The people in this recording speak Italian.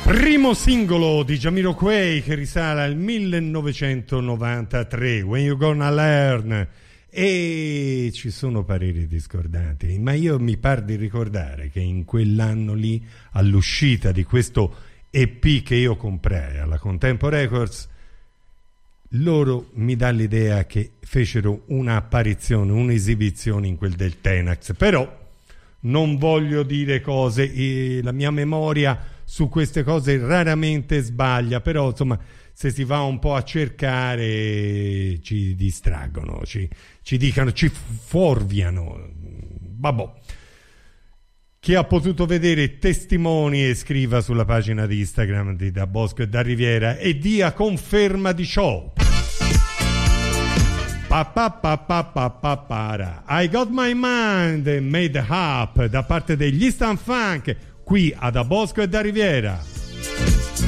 Primo singolo di Jamiroquai che risale al 1993, When You Gonna Learn, e ci sono pareri discordanti, ma io mi par di ricordare che in quell'anno lì, all'uscita di questo EP che io comprai alla Contempo Records, loro mi dà l'idea che fecero un'apparizione, un'esibizione in quel del Tenax, però non voglio dire cose, la mia memoria su queste cose raramente sbaglia, però insomma se si va un po' a cercare ci distraggono, ci dicono, ci fuorviano. Vabbè. Chi ha potuto vedere testimoni e scriva sulla pagina di Instagram di Da Bosco e da Riviera e dia conferma di ciò. I Got My Mind Made Up da parte degli Stan Funk qui a Da Bosco e da Riviera.